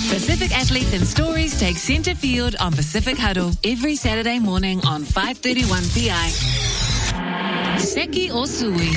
Pacific athletes and stories take centre field on Pacific Huddle every Saturday morning on 5:31 PI. Seki or Sui?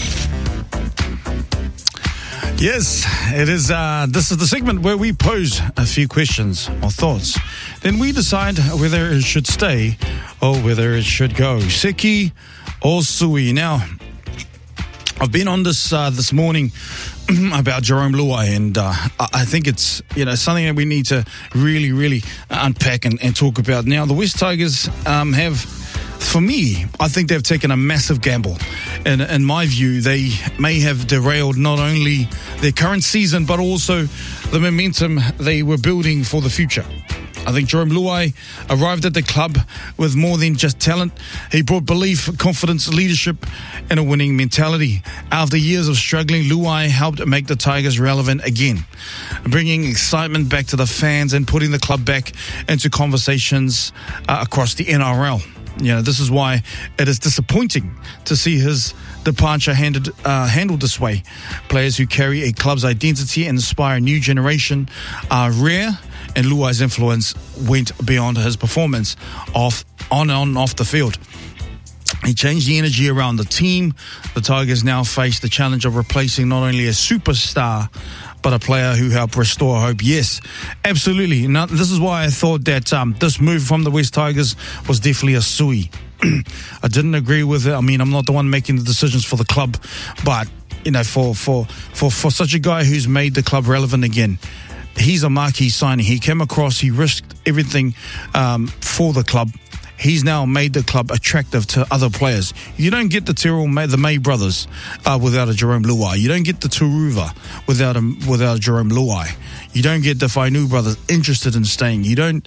Yes, it is. This is the segment where we pose a few questions or thoughts. Then we decide whether it should stay or whether it should go. Seki or Sui? Now, I've been on this morning about Jarome Luai, and I think it's something that we need to really unpack and talk about. Now, the West Tigers have, for me, I think they've taken a massive gamble. And in my view, they may have derailed not only their current season, but also the momentum they were building for the future. I think Jarome Luai arrived at the club with more than just talent. He brought belief, confidence, leadership, and a winning mentality. After years of struggling, Luai helped make the Tigers relevant again, bringing excitement back to the fans and putting the club back into conversations across the NRL. This is why it is disappointing to see his departure handled this way. Players who carry a club's identity and inspire a new generation are rare, and Luai's influence went beyond his performance on and off the field. He changed the energy around the team. The Tigers now face the challenge of replacing not only a superstar, but a player who helped restore hope. Yes, absolutely. Now, this is why I thought that this move from the West Tigers was definitely a Sui. I didn't agree with it. I mean, I'm not the one making the decisions for the club, but for such a guy who's made the club relevant again, he's a marquee signing. He came across, he risked everything for the club. He's now made the club attractive to other players. You don't get the May brothers without a Jarome Luai. You don't get the Turuva without a Jarome Luai. You don't get the Fainu brothers interested in staying. You don't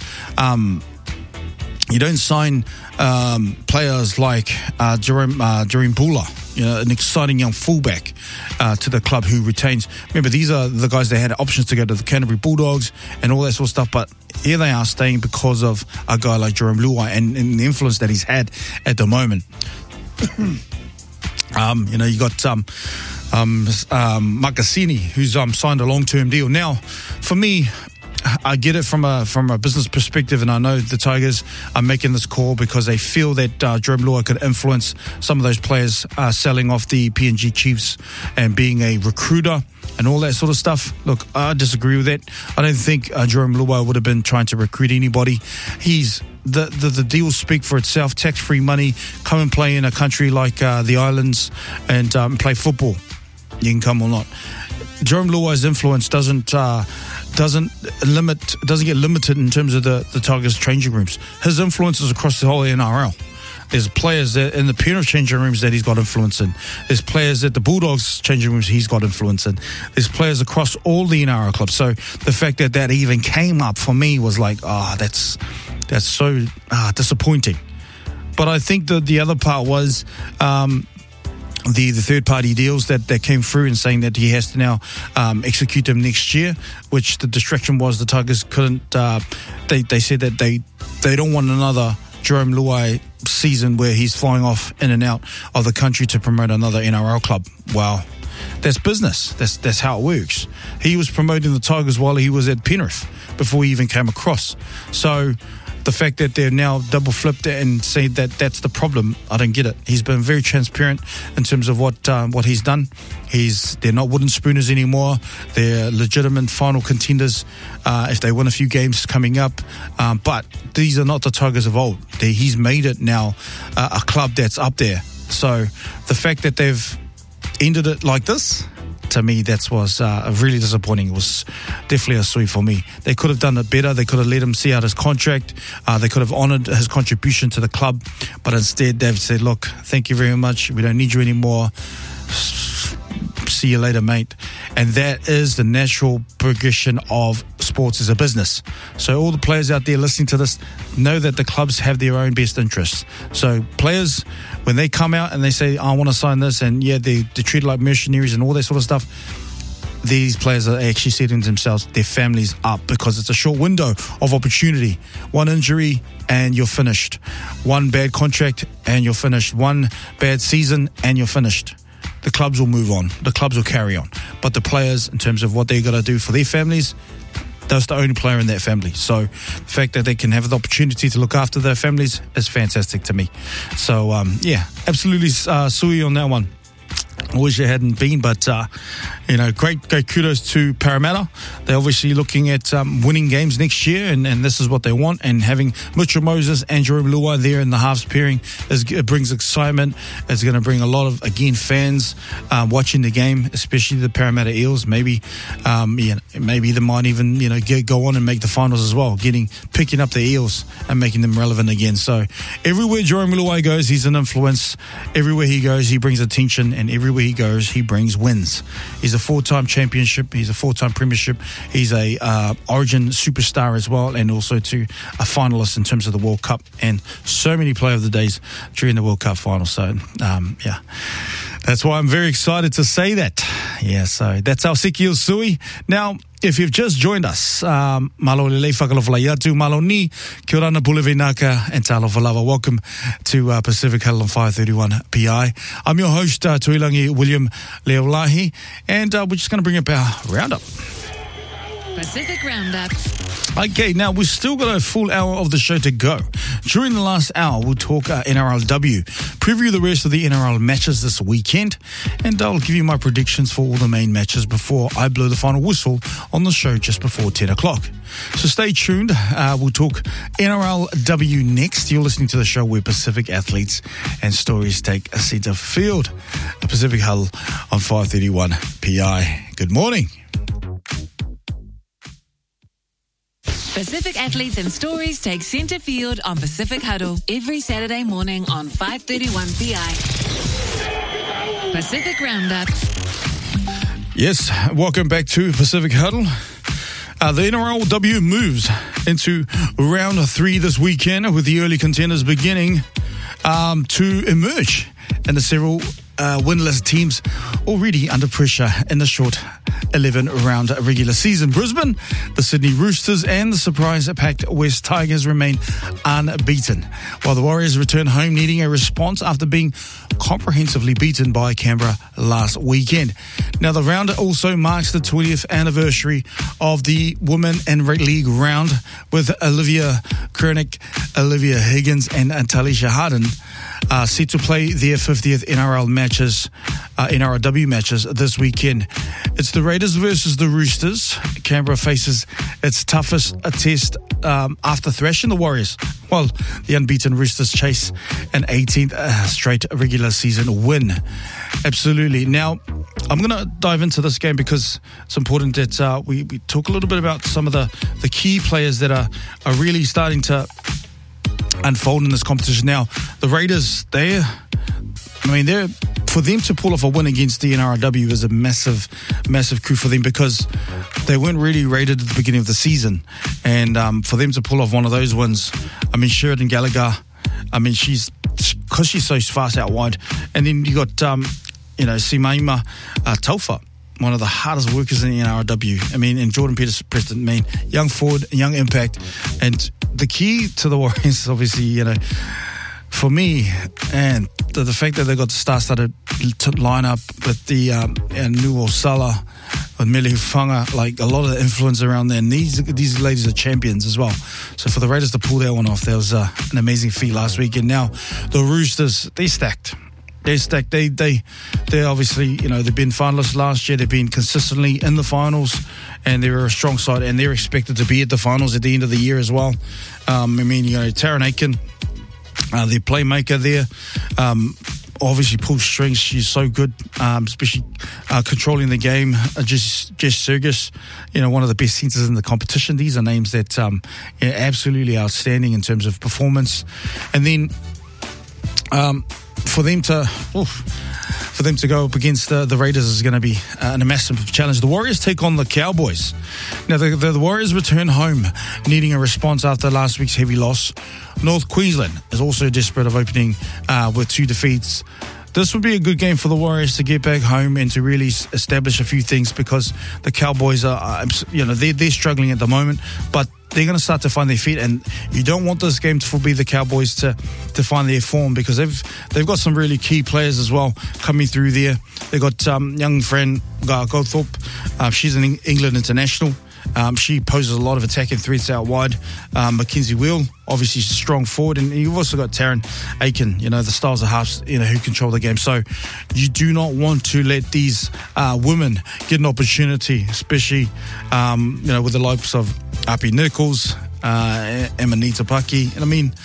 sign players like Jerome Pula, an exciting young fullback to the club who retains. Remember, these are the guys that had options to go to the Canterbury Bulldogs and all that sort of stuff, but here they are staying because of a guy like Jarome Luai and the influence that he's had at the moment. You got Makasini, who's signed a long-term deal. Now, for me, I get it from a business perspective, and I know the Tigers are making this call because they feel that Jarome Luai could influence some of those players selling off the PNG Chiefs and being a recruiter and all that sort of stuff. Look, I disagree with that. I don't think Jarome Luai would have been trying to recruit anybody. The deals speak for itself. Tax-free money, come and play in a country like the islands and play football. You can come or not. Jarome Luai's influence doesn't get limited in terms of the Tigers changing rooms. His influence is across the whole NRL. There's players that in the Penrith changing rooms that he's got influence in. There's players at the Bulldogs changing rooms he's got influence in. There's players across all the NRL clubs. So the fact that even came up for me was like, that's so disappointing. But I think that the other part was the third-party deals that came through and saying that he has to now execute them next year, which the distraction was the Tigers couldn't. They said that they don't want another Jarome Luai season where he's flying off in and out of the country to promote another NRL club. Wow. That's business. That's how it works. He was promoting the Tigers while he was at Penrith before he even came across. So the fact that they're now double flipped and say that that's the problem, I don't get it. He's been very transparent in terms of what he's done. They're not wooden spooners anymore. They're legitimate final contenders if they win a few games coming up. But these are not the Tigers of old. He's made it now a club that's up there. So the fact that they've ended it like this, to me, that was really disappointing. It was definitely a sweep for me. They could have done it better. They could have let him see out his contract. They could have honoured his contribution to the club. But instead, they've said, look, thank you very much. We don't need you anymore. See you later, mate. And that is the natural progression of sports as a business. So all the players out there listening to this know that the clubs have their own best interests. So players, when they come out and they say, I want to sign this, and yeah, they're treated like mercenaries and all that sort of stuff, these players are actually setting themselves, their families up, because it's a short window of opportunity. One injury and you're finished. One bad contract and you're finished. One bad season and you're finished. The clubs will move on. The clubs will carry on. But the players, in terms of what they've got to do for their families, That's the only player in that family. So the fact that they can have the opportunity to look after their families is fantastic to me. So, absolutely Sui on that one. I wish it hadn't been, but, great kudos to Parramatta. They're obviously looking at winning games next year, and this is what they want. And having Mitchell Moses and Jerome Lua there in the halves pairing, it brings excitement. It's going to bring a lot of, again, fans watching the game, especially the Parramatta Eels. Maybe they might even, go on and make the finals as well, picking up the Eels and making them relevant again. So everywhere Jerome Lua goes, he's an influence. Everywhere he goes, he brings attention, and everywhere he goes, he brings wins. He's a 4-time championship. He's a 4-time premiership. He's a Origin superstar as well, and also to a finalist in terms of the World Cup, and so many player of the days during the World Cup final. So, that's why I'm very excited to say that. Yeah, so that's our Ezekiel Sui. Now, if you've just joined us, malo lelei whakalofalai atu, malo ni, kia ora na pulewe naka, and talofa lava. Welcome to Pacific Huddle on 531 PI. I'm your host, Tuilangi William Leolahi, and we're just going to bring up our roundup. Pacific Roundup. Okay, now we've still got a full hour of the show to go. During the last hour, we'll talk NRLW, preview the rest of the NRL matches this weekend, and I'll give you my predictions for all the main matches before I blow the final whistle on the show just before 10 o'clock. So stay tuned. We'll talk NRLW next. You're listening to the show where Pacific athletes and stories take a centre field. The Pacific Huddle on 531 PI. Good morning. Pacific athletes and stories take centre field on Pacific Huddle every Saturday morning on 531 PI. Pacific Roundup. Yes, welcome back to Pacific Huddle. The NRLW moves into round 3 this weekend, with the early contenders beginning to emerge, and the several winless teams already under pressure in the short 11-round regular season. Brisbane, the Sydney Roosters, and the surprise-packed West Tigers remain unbeaten, while the Warriors return home needing a response after being comprehensively beaten by Canberra last weekend. Now, the round also marks the 20th anniversary of the Women in League round, with Olivia Kernick, Olivia Higgins, and Talisha Harden set to play their 50th NRLW matches this weekend. It's the Raiders versus the Roosters. Canberra faces its toughest test after thrashing the Warriors, while the unbeaten Roosters chase an 18th straight regular season win. Absolutely. Now, I'm going to dive into this game because it's important that we talk a little bit about some of the key players that are really starting to unfold in this competition. Now, the Raiders, for them to pull off a win against the NRLW is a massive coup for them, because they weren't really rated at the beginning of the season. And for them to pull off one of those wins, Sheridan Gallagher, she's so fast out wide. And then you got, Simaima Taufa, one of the hardest workers in the NRLW. And Jordan Preston, young forward, young impact. And the key to the Warriors is obviously, for me, and the fact that they got the star-studded lineup with the Nuo Sala and Mele Hufanga, like a lot of the influence around there. And these ladies are champions as well. So for the Raiders to pull that one off, that was an amazing feat last week. And now the Roosters, they're stacked. They're stacked. They obviously, they've been finalists last year. They've been consistently in the finals, and they're a strong side, and they're expected to be at the finals at the end of the year as well. Taryn Aiken, their playmaker there, obviously pulls strings. She's so good, especially controlling the game. Jess Sergis, one of the best centers in the competition. These are names that absolutely outstanding in terms of performance. And then for them to go up against the Raiders is going to be a massive challenge. The Warriors take on the Cowboys. Now, the Warriors return home needing a response after last week's heavy loss. North Queensland is also desperate of opening with 2 defeats. This would be a good game for the Warriors to get back home and to really establish a few things, because the Cowboys are, they're struggling at the moment, but they're going to start to find their feet, and you don't want this game to forbid the Cowboys to find their form, because they've got some really key players as well coming through there. They've got young friend Goldthorpe. She's an England international. She poses a lot of attacking threats out wide. Mackenzie Wheel, obviously strong forward, and you've also got Taryn Aiken, the styles of halves, who control the game. So you do not want to let these women get an opportunity, especially, with the likes of Api Nichols, Emanita Paki. And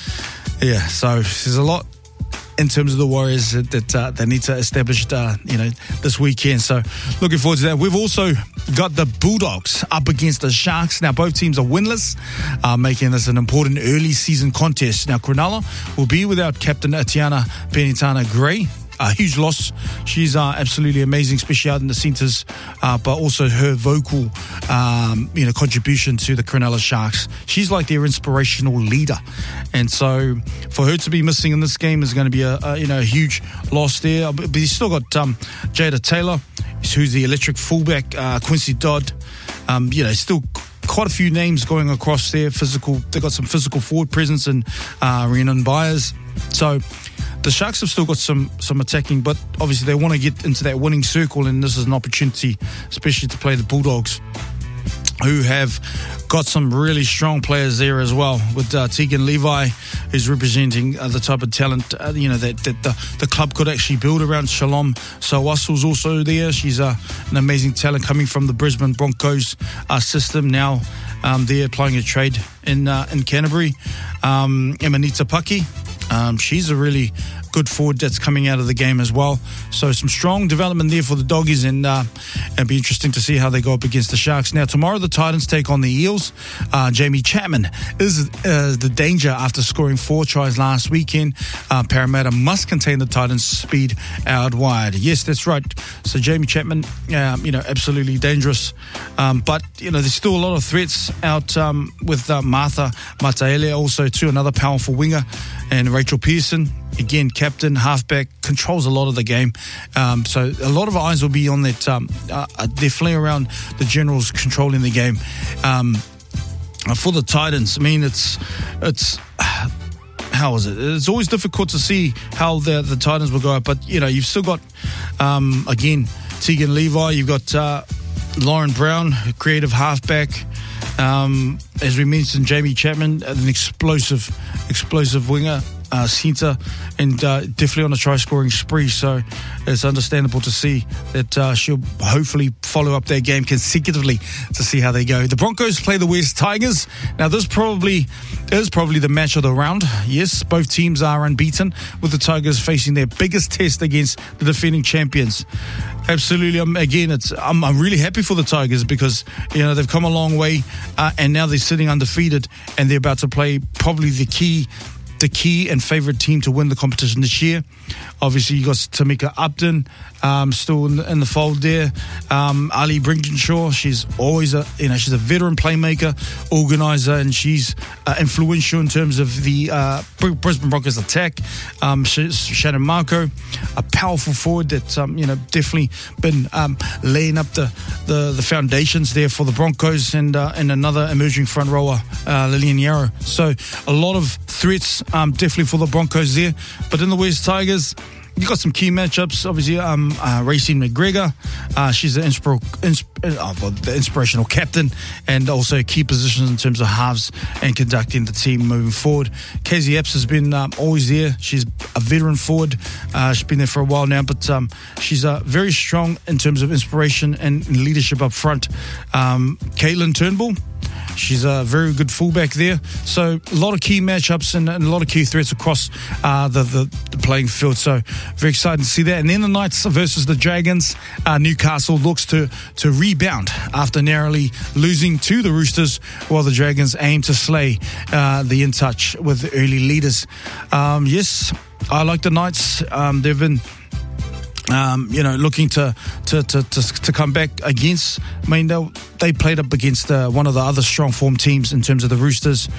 so there's a lot in terms of the Warriors that they need to establish, this weekend. So looking forward to that. We've also got the Bulldogs up against the Sharks. Now, both teams are winless, making this an important early season contest. Now, Cronulla will be without captain Atiana Penitana-Gray. A huge loss. She's absolutely amazing, especially out in the centres, but also her vocal, contribution to the Cronulla Sharks. She's like their inspirational leader, and so for her to be missing in this game is going to be a huge loss there. But you still got Jada Taylor, who's the electric fullback, Quincy Dodd. Still quite a few names going across there. They got some physical forward presence in Rhiannon Byers. So the Sharks have still got some attacking, but obviously they want to get into that winning circle, and this is an opportunity, especially to play the Bulldogs, who have got some really strong players there as well, with Tegan Levi, who's representing the type of talent that the club could actually build around. Shalom Sawasu's also there. She's an amazing talent coming from the Brisbane Broncos system. Now they're applying a trade in Canterbury. Emanita Paki. She's a really good forward that's coming out of the game as well. So some strong development there for the Doggies, and it'll be interesting to see how they go up against the Sharks. Now, tomorrow the Titans take on the Eels. Jamie Chapman is the danger after scoring 4 tries last weekend. Parramatta must contain the Titans' speed out wide. Yes, that's right. So Jamie Chapman, absolutely dangerous. But, there's still a lot of threats out with Martha Mataele, also too, another powerful winger, and Rachel Pearson, again, captain, halfback, controls a lot of the game. So a lot of eyes will be on that, definitely around the Generals controlling the game. For the Titans, it's how is it? It's always difficult to see how the Titans will go up, but, you've still got, again, Tegan Levi, you've got Lauren Brown, creative halfback. As we mentioned, Jamie Chapman, an explosive winger, centre, and definitely on a try-scoring spree. So it's understandable to see that she'll hopefully follow up their game consecutively to see how they go. The Broncos play the West Tigers. Now, this is probably the match of the round. Yes, both teams are unbeaten, with the Tigers facing their biggest test against the defending champions. Absolutely. I'm really happy for the Tigers because, they've come a long way, and now they're sitting undefeated, and they're about to play probably the key and favourite team to win the competition this year. Obviously, you got Tamika Upton still in the fold there. Ali Brinkenshaw, she's always she's a veteran playmaker, organiser, and she's influential in terms of the Brisbane Broncos attack. Shannon Marco, a powerful forward that's definitely been laying up the foundations there for the Broncos, and another emerging front rower, Lillian Yarrow. So a lot of threats definitely for the Broncos there. But in the West Tigers, you got some key matchups. Obviously, Racine McGregor, she's the inspirational captain, and also key positions in terms of halves and conducting the team moving forward. Casey Epps has been always there. She's a veteran forward. She's been there for a while now, but she's very strong in terms of inspiration and leadership up front. Caitlin Turnbull, she's a very good fullback there. So a lot of key matchups and a lot of key threats across the playing field. So very excited to see that. And then the Knights versus the Dragons. Newcastle looks to rebound after narrowly losing to the Roosters, while the Dragons aim to slay the In Touch with the early leaders. Yes, I like the Knights. They've been looking to come back against. They played up against one of the other strong form teams in terms of the Roosters.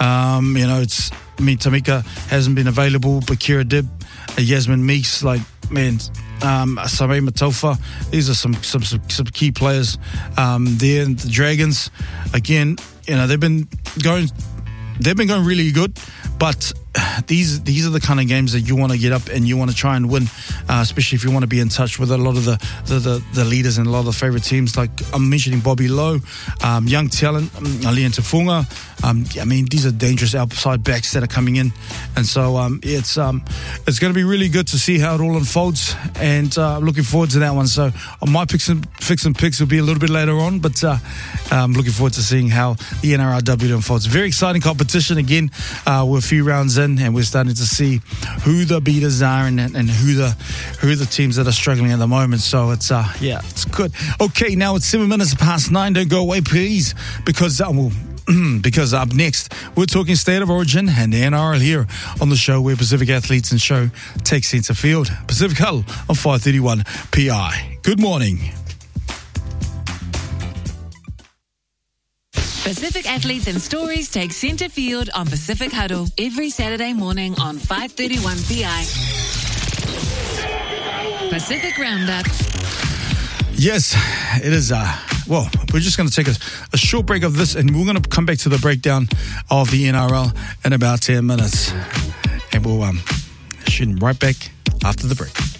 Tamika hasn't been available, but Kira Dib, Yasmin Meeks, Samay Matofa. These are some key players there. The Dragons, again, they've been going really good. But these are the kind of games that you want to get up and you want to try and win, especially if you want to be in touch with a lot of the leaders and a lot of the favorite teams. Like I'm mentioning Bobby Lowe, young talent, Alian Tafunga. I mean, these are dangerous outside backs that are coming in, and so it's going to be really good to see how it all unfolds, and I'm looking forward to that one. So I might pick some picks will be a little bit later on, but I'm looking forward to seeing how the NRLW unfolds. Very exciting competition again. We're a few rounds in, and we're starting to see who the beaters are and who the teams that are struggling at the moment. So it's it's good. Okay, now it's 7 minutes past 9. Don't go away, please, because up next we're talking State of Origin and the NRL here on the show where Pacific Athletes and Show takes centre field. Pacific Huddle on 531 PI. Good morning. Pacific Athletes and Stories take centre field on Pacific Huddle every Saturday morning on 531 PI. Pacific Roundup. Yes, it is. Well, we're just going to take a short break of this, and we're going to come back to the breakdown of the NRL in about 10 minutes. And we'll shoot right back after the break.